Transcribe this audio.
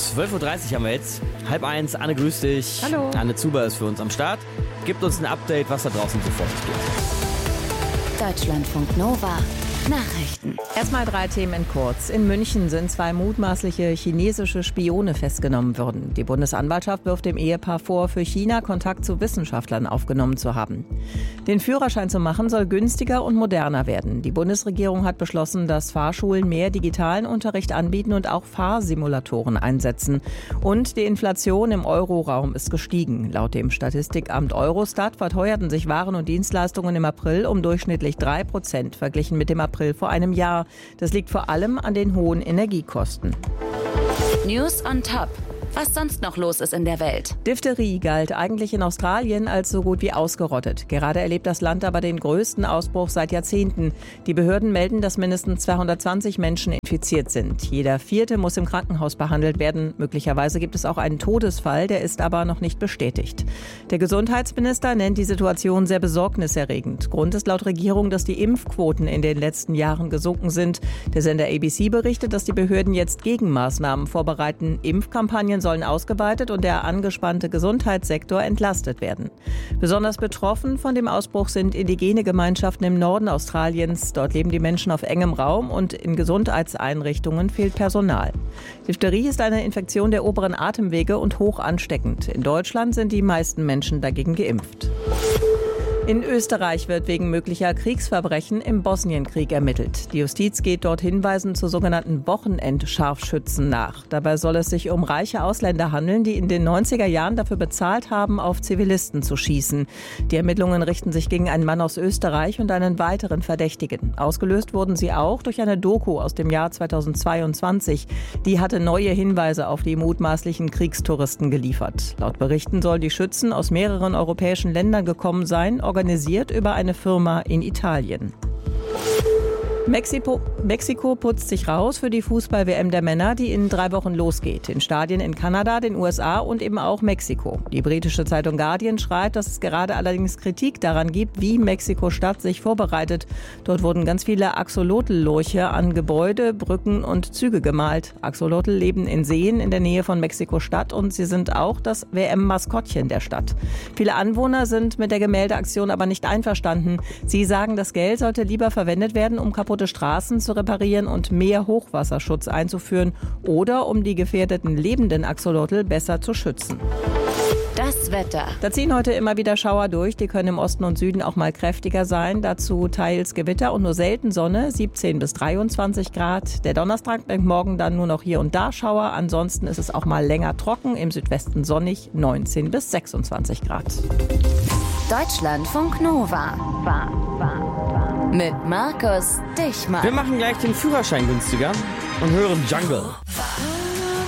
12.30 Uhr haben wir jetzt. 12:30, Anne, grüß dich. Hallo. Anne Zuber ist für uns am Start. Gibt uns ein Update, was da draußen so vor sich geht. Deutschlandfunk Nova. Nachrichten. Erstmal 3 Themen in kurz. In München sind 2 mutmaßliche chinesische Spione festgenommen worden. Die Bundesanwaltschaft wirft dem Ehepaar vor, für China Kontakt zu Wissenschaftlern aufgenommen zu haben. Den Führerschein zu machen soll günstiger und moderner werden. Die Bundesregierung hat beschlossen, dass Fahrschulen mehr digitalen Unterricht anbieten und auch Fahrsimulatoren einsetzen. Und die Inflation im Euroraum ist gestiegen. Laut dem Statistikamt Eurostat verteuerten sich Waren und Dienstleistungen im April um durchschnittlich 3% verglichen mit dem April vor einem Jahr. Das liegt vor allem an den hohen Energiekosten. News on Top. Was sonst noch los ist in der Welt. Diphtherie galt eigentlich in Australien als so gut wie ausgerottet. Gerade erlebt das Land aber den größten Ausbruch seit Jahrzehnten. Die Behörden melden, dass mindestens 220 Menschen infiziert sind. Jeder 4. muss im Krankenhaus behandelt werden. Möglicherweise gibt es auch einen Todesfall, der ist aber noch nicht bestätigt. Der Gesundheitsminister nennt die Situation sehr besorgniserregend. Grund ist laut Regierung, dass die Impfquoten in den letzten Jahren gesunken sind. Der Sender ABC berichtet, dass die Behörden jetzt Gegenmaßnahmen vorbereiten. Impfkampagnen sollen ausgeweitet und der angespannte Gesundheitssektor entlastet werden. Besonders betroffen von dem Ausbruch sind indigene Gemeinschaften im Norden Australiens. Dort leben die Menschen auf engem Raum und in Gesundheitseinrichtungen fehlt Personal. Diphtherie ist eine Infektion der oberen Atemwege und hoch ansteckend. In Deutschland sind die meisten Menschen dagegen geimpft. In Österreich wird wegen möglicher Kriegsverbrechen im Bosnienkrieg ermittelt. Die Justiz geht dort Hinweisen zu sogenannten Wochenendscharfschützen nach. Dabei soll es sich um reiche Ausländer handeln, die in den 90er Jahren dafür bezahlt haben, auf Zivilisten zu schießen. Die Ermittlungen richten sich gegen einen Mann aus Österreich und einen weiteren Verdächtigen. Ausgelöst wurden sie auch durch eine Doku aus dem Jahr 2022. Die hatte neue Hinweise auf die mutmaßlichen Kriegstouristen geliefert. Laut Berichten sollen die Schützen aus mehreren europäischen Ländern gekommen sein, organisiert über eine Firma in Italien. Mexiko putzt sich raus für die Fußball-WM der Männer, die in 3 Wochen losgeht. In Stadien in Kanada, den USA und eben auch Mexiko. Die britische Zeitung Guardian schreibt, dass es gerade allerdings Kritik daran gibt, wie Mexiko-Stadt sich vorbereitet. Dort wurden ganz viele Axolotl-Lurche an Gebäude, Brücken und Züge gemalt. Axolotl leben in Seen in der Nähe von Mexiko-Stadt und sie sind auch das WM-Maskottchen der Stadt. Viele Anwohner sind mit der Gemäldeaktion aber nicht einverstanden. Sie sagen, das Geld sollte lieber verwendet werden, um kaputte Straßen zu reparieren und mehr Hochwasserschutz einzuführen oder um die gefährdeten lebenden Axolotl besser zu schützen. Das Wetter. Da ziehen heute immer wieder Schauer durch. Die können im Osten und Süden auch mal kräftiger sein. Dazu teils Gewitter und nur selten Sonne, 17 bis 23 Grad. Der Donnerstag bringt morgen dann nur noch hier und da Schauer. Ansonsten ist es auch mal länger trocken, im Südwesten sonnig, 19 bis 26 Grad. Deutschlandfunk Nova. Mit Markus Dichmann. Wir machen gleich den Führerschein günstiger und hören Jungle.